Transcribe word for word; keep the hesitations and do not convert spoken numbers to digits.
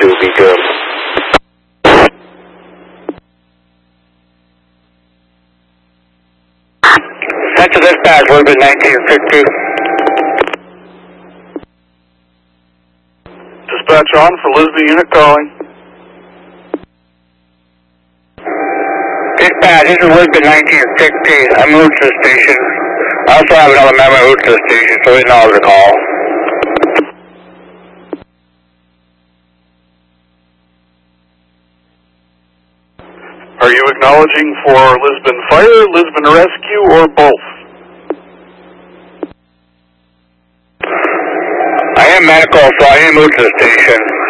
two, be good. Central dispatch, Lisbon nineteen fifty. Dispatch on for Lisbon unit calling. Dispatch, this is Lisbon nineteen sixty. I moved to the station. I also have another member who moved to the station, so he knows the call. Are you acknowledging for Lisbon Fire, Lisbon Rescue, or both? I am medical, so I am moved to the station.